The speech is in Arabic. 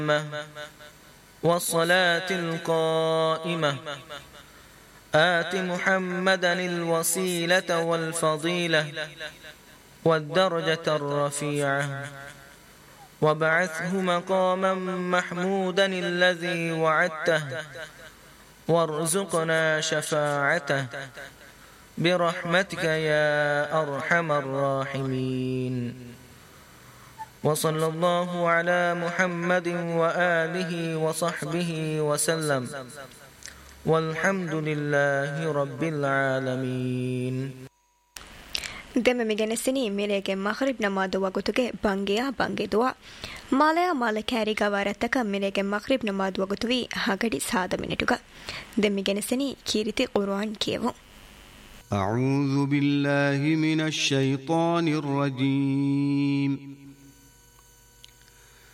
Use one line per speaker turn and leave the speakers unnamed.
والصلاة القائمة آت محمدا الوسيلة والفضيلة والدرجة الرفيعة وابعثه مقاما محمودا الذي وعدته وارزقنا شفاعته برحمتك يا أرحم الراحمين. وصلى الله على محمد وآله وصحبه وسلم والحمد لله رب العالمين.
ದೆಮ್ಮೆ ಮಿಗೆನೆಸಿನಿ ಮಿಲೆಗೆ ಮಗ್ರಿಬ್ ನಮಾದು ವಗುತುಗೆ ಬಂಗೆಯ ಬಂಗೆದುವ ಮಾಲೆಯ ಮಾಲೆ ಕ್ಯಾರಿಗ ವಾರತ್ತಕ ಮಿಲೆಗೆ ಮಗ್ರಿಬ್ ನಮಾದು ವಗುತುವಿ ಹಗಡಿ ಸಾದ ಮಿನಿಟುಗ ದೆಮ್ಮಿಗೆನೆಸಿನಿ ಕೀರಿತಿ ಕುರ್ಆನ್ ಕಿಯವು.
أعوذ بالله من الشيطان الرجيم